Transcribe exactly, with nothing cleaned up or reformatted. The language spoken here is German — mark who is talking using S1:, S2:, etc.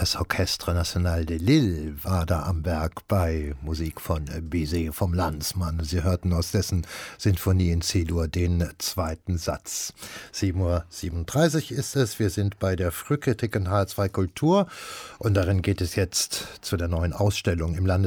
S1: Das Orchestre National de Lille war da am Werk bei Musik von Bizet vom Landsmann. Sie hörten aus dessen Sinfonie in C-Dur den zweiten Satz. sieben Uhr siebenunddreißig ist es. Wir sind bei der Frühkritik in H zwei Kultur und darin geht es jetzt zu der neuen Ausstellung im Landes